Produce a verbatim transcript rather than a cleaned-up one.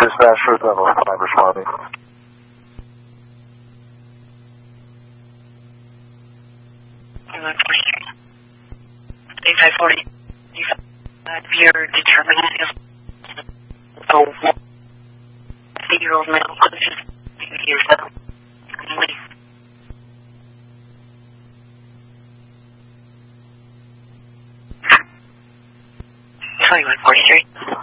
Dispatch for level five responding. eight five forty. Your determinant is a one-year-old male, fifty years old. twenty-one forty-three.